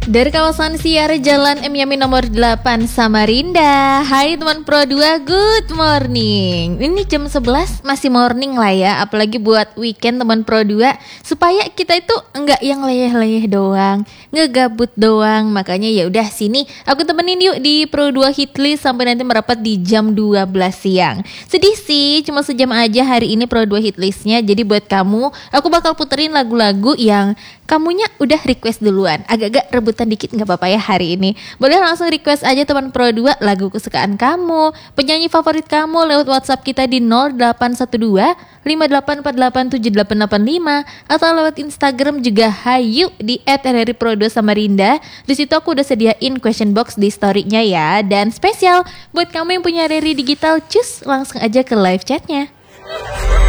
Dari kawasan Siar Jalan M Yamin nomor 8 Samarinda. Hai teman Pro 2, good morning. Ini jam 11 masih morning lah ya. Apalagi buat weekend teman Pro 2. Supaya kita itu enggak yang leyeh-leyeh doang, ngegabut doang. Makanya ya udah sini aku temenin yuk di Pro 2 Hitlist sampai nanti merapat di jam 12 siang. Sedih sih, cuma sejam aja hari ini Pro 2 Hitlistnya. Jadi buat kamu, aku bakal puterin lagu-lagu yang kamunya udah request duluan. Agak-agak rebutan dikit gak apa-apa ya hari ini. Boleh langsung request aja teman Pro 2 lagu kesukaan kamu, penyanyi favorit kamu lewat WhatsApp kita di 0812 58487885 atau lewat Instagram juga hayu di @rripro2 Samarinda. Di situ aku udah sediain question box di story-nya ya. Dan spesial buat kamu yang punya Riri Digital, cus langsung aja ke live chatnya.